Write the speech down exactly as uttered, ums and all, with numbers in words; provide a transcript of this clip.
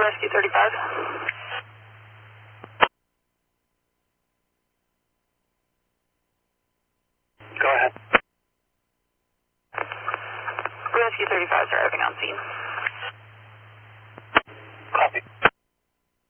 Rescue thirty-five. Go ahead. Rescue thirty-five is arriving on scene. Copy.